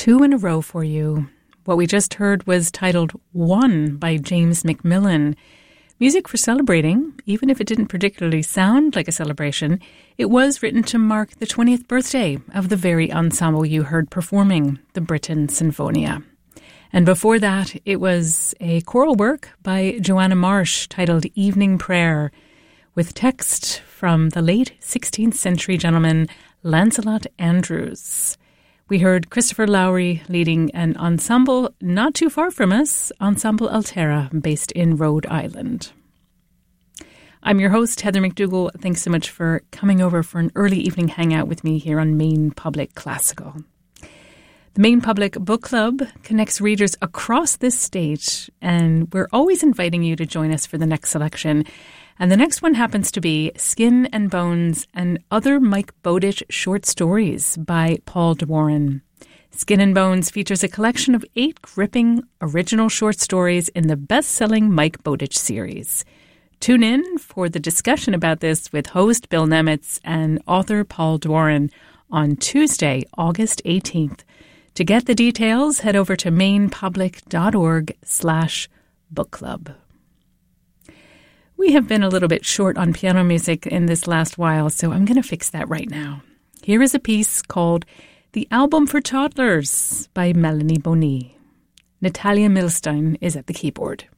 two in a row for you. What we just heard was titled One by James Macmillan. Music for celebrating, even if it didn't particularly sound like a celebration. It was written to mark the 20th birthday of the very ensemble you heard performing, the Britten Sinfonia. And before that, it was a choral work by Joanna Marsh titled Evening Prayer, with text from the late 16th century gentleman Lancelot Andrewes. We heard Christopher Lowry leading an ensemble not too far from us, Ensemble Altera, based in Rhode Island. I'm your host, Heather McDougall. Thanks so much for coming over for an early evening hangout with me here on Maine Public Classical. The Maine Public Book Club connects readers across this state, and we're always inviting you to join us for the next selection. And the next one happens to be Skin and Bones and Other Mike Bowditch Short Stories by Paul Dworin. Skin and Bones features a collection of 8 gripping original short stories in the best-selling Mike Bowditch series. Tune in for the discussion about this with host Bill Nemitz and author Paul Dworin on Tuesday, August 18th. To get the details, head over to mainepublic.org/book club. We have been a little bit short on piano music in this last while, so I'm going to fix that right now. Here is a piece called The Album for Toddlers by Melanie Boni. Natalia Milstein is at the keyboard.